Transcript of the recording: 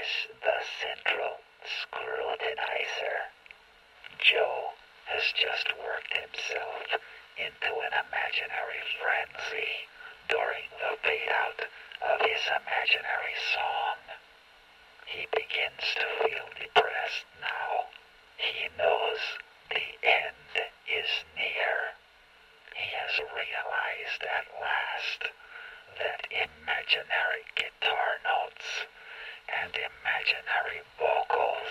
is the central scrutinizer. Joe has just worked himself into an imaginary frenzy during the fade-out of his imaginary song. He begins to feel depressed now. He knows the end is near. He has realized at last that imaginary guitar notes and imaginary vocals